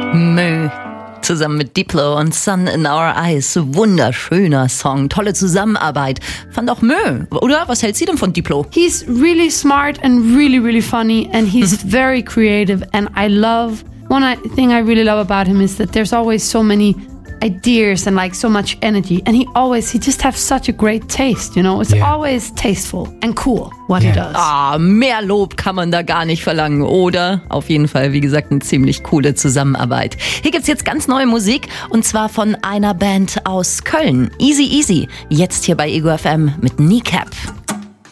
Mö. Zusammen mit Diplo und Sun in Our Eyes. Wunderschöner Song, tolle Zusammenarbeit. Fand auch Mö, oder? Was hält sie denn von Diplo? He's really smart and really, really funny, and he's very creative, and I love... One thing I really love about him is that there's always so many ideas and like so much energy, and he just has such a great taste, you know? It's always tasteful and cool what he does. Mehr Lob kann man da gar nicht verlangen, oder? Auf jeden Fall, wie gesagt, eine ziemlich coole Zusammenarbeit. Hier gibt's jetzt ganz neue Musik, und zwar von einer Band aus Köln. Easy Easy, jetzt hier bei Ego FM mit Kneecap.